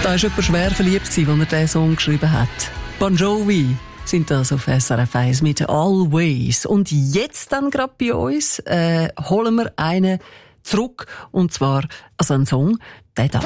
Da war jemand schwer verliebt, als er diesen Song geschrieben hat. Bon Jovi sind das auf SRF 1 mit Always. Und jetzt dann gerade bei uns holen wir einen zurück. Und zwar also einen Song, der da.